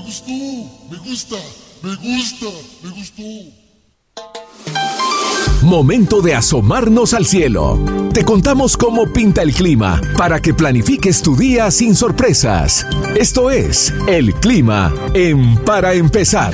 gustó, me gusta, me gusta, me gustó. Momento de asomarnos al cielo. Te contamos cómo pinta el clima para que planifiques tu día sin sorpresas. Esto es el clima en Para Empezar.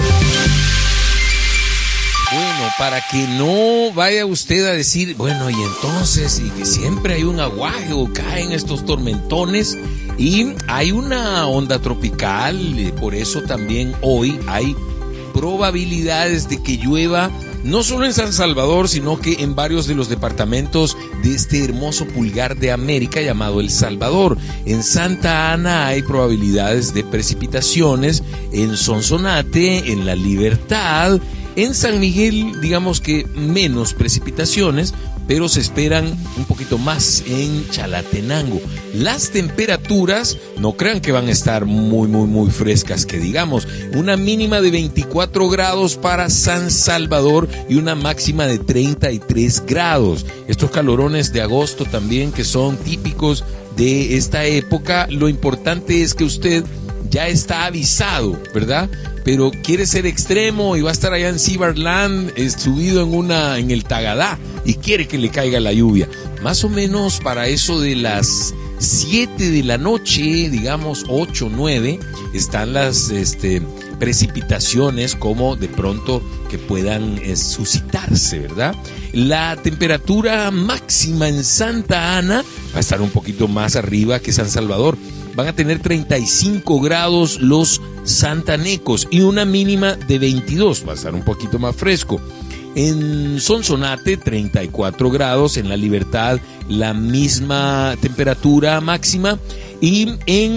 Bueno, para que no vaya usted a decir, bueno, y entonces, y que siempre hay un aguaje o caen estos tormentones y hay una onda tropical, por eso también hoy hay probabilidades de que llueva, no solo en San Salvador, sino que en varios de los departamentos de este hermoso pulgar de América llamado El Salvador. En Santa Ana hay probabilidades de precipitaciones, en Sonsonate, en La Libertad, en San Miguel, digamos que menos precipitaciones, pero se esperan un poquito más en Chalatenango. Las temperaturas, no crean que van a estar muy frescas, que digamos, una mínima de 24 grados para San Salvador y una máxima de 33 grados. Estos calorones de agosto también, que son típicos de esta época, lo importante es que usted ya está avisado, ¿verdad? Pero quiere ser extremo y va a estar allá en Cibarland, subido en el Tagadá, y quiere que le caiga la lluvia. Más o menos para eso de las 7 de la noche, digamos 8, 9, están las precipitaciones como de pronto que puedan suscitarse, ¿verdad? La temperatura máxima en Santa Ana va a estar un poquito más arriba que San Salvador. Van a tener 35 grados los santanecos y una mínima de 22, va a estar un poquito más fresco. En Sonsonate, 34 grados, en La Libertad, la misma temperatura máxima. Y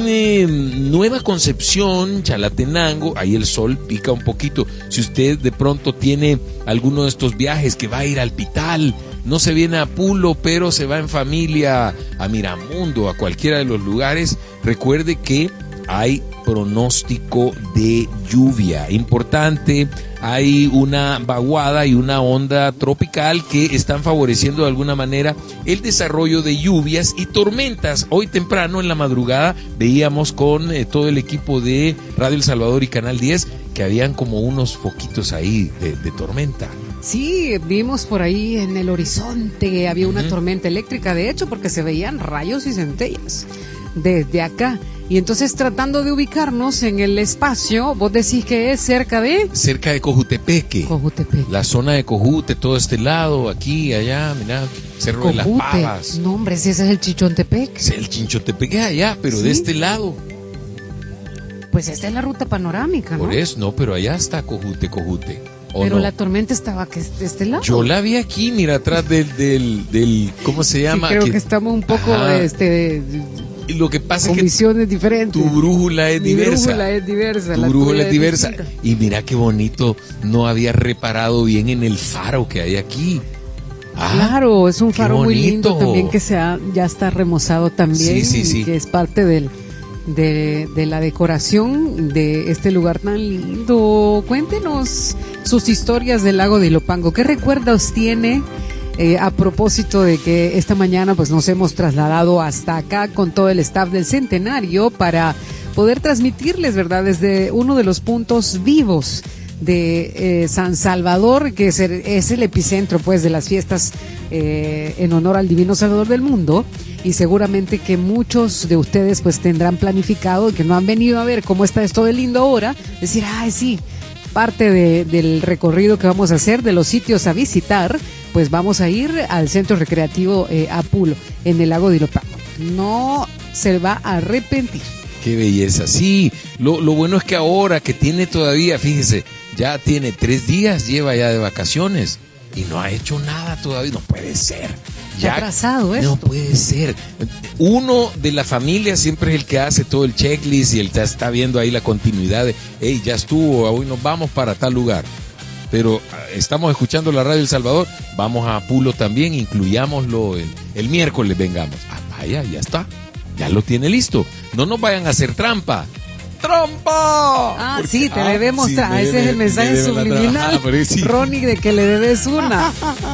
en Nueva Concepción, Chalatenango, ahí el sol pica un poquito. Si usted de pronto tiene alguno de estos viajes que va a ir al Pital, no se viene a Pulo, pero se va en familia a Miramundo, a cualquiera de los lugares, recuerde que hay pronóstico de lluvia importante. Hay una vaguada y una onda tropical que están favoreciendo de alguna manera el desarrollo de lluvias y tormentas. Hoy temprano en la madrugada veíamos con todo el equipo de Radio El Salvador y Canal 10 que habían como unos foquitos ahí de tormenta. Sí, vimos por ahí en el horizonte, había una tormenta eléctrica, de hecho, porque se veían rayos y centellas desde acá. Y entonces, tratando de ubicarnos en el espacio, vos decís que es cerca de Cojutepeque. Cojutepeque. La zona de Cojute, todo este lado, aquí, allá, mirá, Cerro Cojute. de las Pavas. No, hombre, si ese es el Chichontepec. Es el Chinchotepec allá, pero ¿sí? De este lado. Pues esta es la ruta panorámica, ¿no? Por eso, no, pero allá está Cojute. Pero no, la tormenta estaba de este lado. Yo la vi aquí, mira, atrás del ¿cómo se llama? Sí, creo que estamos un poco lo que pasa con es que visiones diferentes. Tu brújula es diversa. Tu brújula es diversa. Y mira qué bonito, no había reparado bien en el faro que hay aquí. Claro, es un faro muy lindo también que ya está remozado también. Sí. Que es parte de la decoración de este lugar tan lindo. Cuéntenos sus historias del lago de Ilopango. ¿Qué recuerdos tiene a propósito de que esta mañana pues nos hemos trasladado hasta acá con todo el staff del Centenario para poder transmitirles, ¿verdad?, desde uno de los puntos vivos de San Salvador, que es el epicentro pues de las fiestas en honor al Divino Salvador del mundo, y seguramente que muchos de ustedes pues tendrán planificado, que no han venido a ver cómo está esto de lindo ahora, decir, ay sí, parte del recorrido que vamos a hacer, de los sitios a visitar, pues vamos a ir al centro recreativo Apulo, en el lago de Ilopango. No se va a arrepentir. Qué belleza, sí, lo bueno es que ahora que tiene todavía, fíjese, ya tiene 3 días, lleva ya de vacaciones y no ha hecho nada todavía, no puede ser. Ya atrasado esto. No puede ser. Uno de la familia siempre es el que hace todo el checklist y el que está viendo ahí la continuidad de, hey, ya estuvo, hoy nos vamos para tal lugar. Pero estamos escuchando la Radio El Salvador, vamos a Pulo también, incluyámoslo el miércoles, vengamos. Vaya, ya está. Ya lo tiene listo. No nos vayan a hacer trampa. ¡Trampa! Porque, sí, te debemos ese es el mensaje subliminal, sí. Ronnie, de que le debes una.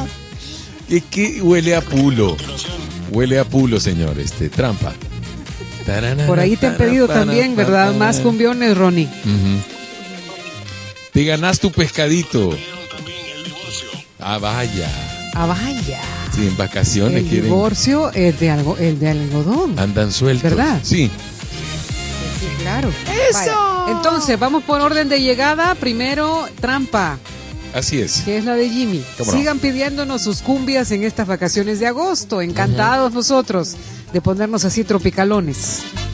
¿Qué huele a Pulo? Huele a Pulo, señor, trampa. Por ahí te han pedido también, ¿verdad? Más cumbiones, Ronnie. Te ganás tu pescadito. Quiero también el divorcio. Ah, vaya. Ah, vaya. Sí, en vacaciones El quieren. divorcio es de algo, el de algodón. Andan sueltos. ¿Verdad? Sí. Sí, claro. ¡Eso! Entonces, vamos por orden de llegada. Primero, trampa, Así es. que es la de Jimmy. ¿Cómo no? Sigan pidiéndonos sus cumbias en estas vacaciones de agosto. Encantados nosotros de ponernos así tropicalones.